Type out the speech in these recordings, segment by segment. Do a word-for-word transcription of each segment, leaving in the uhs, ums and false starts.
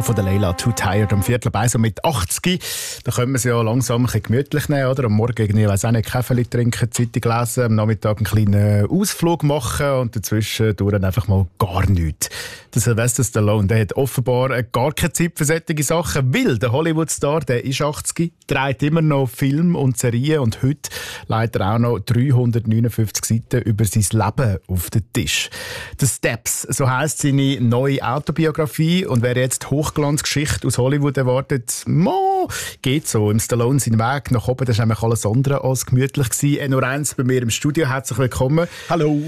von der Leila «Too Tired» am Viertel bei so mit achtzig. Da können wir es ja langsam ein bisschen gemütlich nehmen, oder? Am Morgen irgendwie, weiss auch nicht, Kaffee trinken, Zeitung lesen, am Nachmittag einen kleinen Ausflug machen und dazwischen dauert einfach mal gar nichts. Der Sylvester Stallone, der hat offenbar gar keine Zeit für solche Sachen, weil der Hollywood-Star, der ist achtzig, dreht immer noch Filme und Serien und heute legt er auch noch dreihundertneunundfünfzig Seiten über sein Leben auf den Tisch. «The Steps», so heisst seine neue Autobiografie, und wer jetzt die Hochglanzgeschichte aus Hollywood erwartet, mo, geht so. Im Stallone sein Weg nach oben, das war nämlich alles andere als gemütlich gewesen. N O eins bei mir im Studio, herzlich willkommen. Hallo.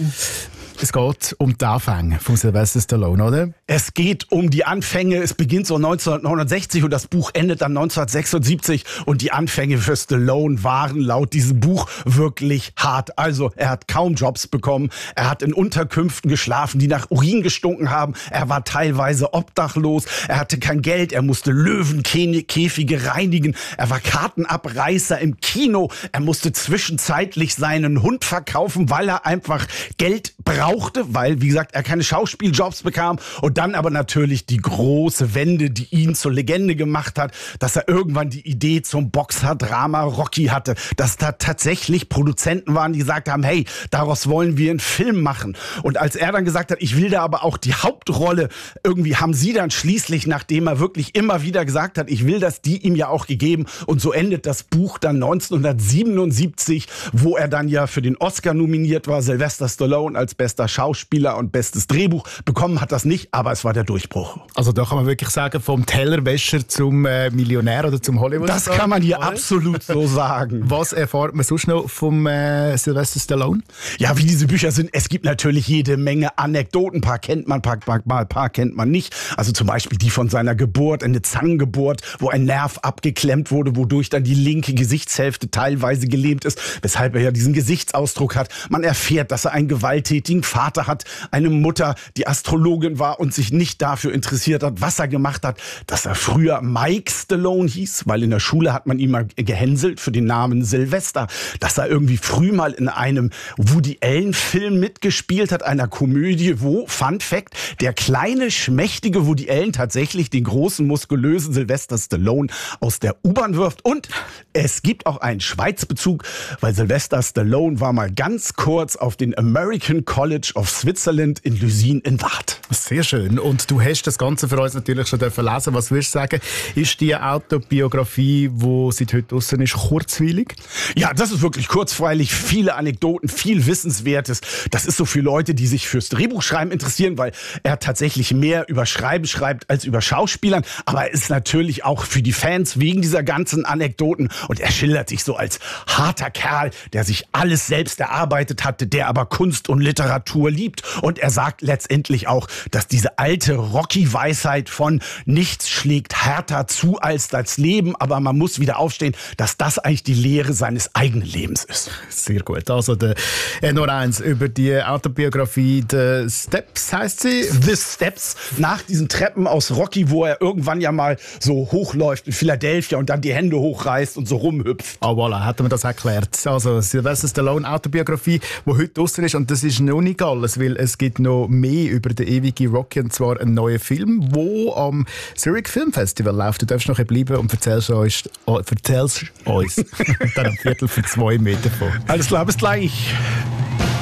Es geht um die Anfänge von Sylvester Stallone, oder? Es geht um die Anfänge. Es beginnt so neunzehnhundertneunundsechzig und das Buch endet dann neunzehnhundertsechsundsiebzig. Und die Anfänge für Stallone waren laut diesem Buch wirklich hart. Also er hat kaum Jobs bekommen. Er hat in Unterkünften geschlafen, die nach Urin gestunken haben. Er war teilweise obdachlos. Er hatte kein Geld. Er musste Löwenkäfige reinigen. Er war Kartenabreißer im Kino. Er musste zwischenzeitlich seinen Hund verkaufen, weil er einfach Geld brauchte. Weil, wie gesagt, er keine Schauspieljobs bekam. Und dann aber natürlich die große Wende, die ihn zur Legende gemacht hat, dass er irgendwann die Idee zum Boxer-Drama Rocky hatte. Dass da tatsächlich Produzenten waren, die gesagt haben, hey, daraus wollen wir einen Film machen. Und als er dann gesagt hat, ich will da aber auch die Hauptrolle, irgendwie haben sie dann schließlich, nachdem er wirklich immer wieder gesagt hat, ich will das, die ihm ja auch gegeben. Und so endet das Buch dann neunzehnhundertsiebenundsiebzig, wo er dann ja für den Oscar nominiert war, Sylvester Stallone als bester Schauspieler und bestes Drehbuch. Bekommen hat das nicht, aber es war der Durchbruch. Also da kann man wirklich sagen, vom Tellerwäscher zum äh, Millionär oder zum Hollywood. Das kann man hier oder? absolut so sagen. Was erfahrt man sonst noch vom äh, Sylvester Stallone? Ja, wie diese Bücher sind, es gibt natürlich jede Menge Anekdoten. Ein paar kennt man, ein paar, paar, paar kennt man nicht. Also zum Beispiel die von seiner Geburt, eine Zangengeburt, wo ein Nerv abgeklemmt wurde, wodurch dann die linke Gesichtshälfte teilweise gelähmt ist, weshalb er ja diesen Gesichtsausdruck hat. Man erfährt, dass er einen gewalttätigen Vater hat, eine Mutter, die Astrologin war und sich nicht dafür interessiert hat, was er gemacht hat, dass er früher Mike Stallone hieß, weil in der Schule hat man ihn mal gehänselt für den Namen Sylvester, dass er irgendwie früh mal in einem Woody Allen-Film mitgespielt hat, einer Komödie, wo, Fun Fact, der kleine, schmächtige Woody Allen tatsächlich den großen, muskulösen Sylvester Stallone aus der U-Bahn wirft. Und es gibt auch einen Schweizbezug, weil Sylvester Stallone war mal ganz kurz auf den American College of Switzerland in Luzin in Waadt. Sehr schön. Und du hast das Ganze für uns natürlich schon lesen dürfen. Was würdest du sagen, ist die Autobiografie, die seit heute draussen ist, kurzweilig? Ja, das ist wirklich kurzweilig. Viele Anekdoten, viel Wissenswertes. Das ist so für Leute, die sich fürs Drehbuchschreiben interessieren, weil er tatsächlich mehr über Schreiben schreibt als über Schauspielern. Aber er ist natürlich auch für die Fans wegen dieser ganzen Anekdoten. Und er schildert sich so als harter Kerl, der sich alles selbst erarbeitet hatte, der aber Kunst und Literatur liebt. Und er sagt letztendlich auch, dass diese alte Rocky-Weisheit von nichts schlägt härter zu als das Leben, aber man muss wieder aufstehen, dass das eigentlich die Lehre seines eigenen Lebens ist. Sehr gut. Also der N O eins über die Autobiografie «The Steps» heisst sie. «The Steps», nach diesen Treppen aus Rocky, wo er irgendwann ja mal so hochläuft in Philadelphia und dann die Hände hochreißt und so rumhüpft. Ah, oh, voilà, hat man das erklärt. Also Sylvester Stallone Autobiografie, die heute draussen ist, und das ist noch nicht alles, weil es gibt noch mehr über den ewigen Rocky, und zwar einen neuen Film, der am Zurich Film Festival läuft. Du darfst noch bleiben und erzählst uns, oh, erzählst uns dann am Viertel für zwei Meter davon. Alles klar, bis gleich.